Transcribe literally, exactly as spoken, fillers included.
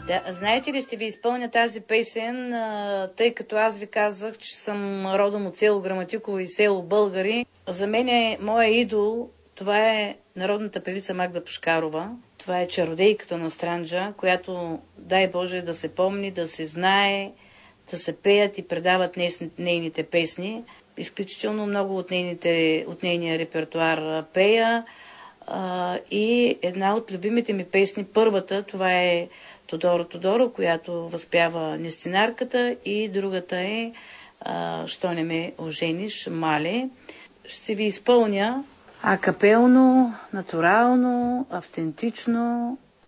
Да, знаете ли, ще ви изпълня тази песен, а, тъй като аз ви казах, че съм родом от село Граматиково и село Българи. За мен е моя идол, това е народната певица Магда Пушкарова. Това е чародейката на Странджа, която, дай Боже, да се помни, да се знае, да се пеят и предават нейните песни. Изключително много от, нейните, от нейния репертуар пея. А, и една от любимите ми песни, първата, това е Тодоро Тодоро, която възпява Нестинарката, и другата е а, Що не ме ожениш, Мале. Ще ви изпълня акапелно, натурално, автентично,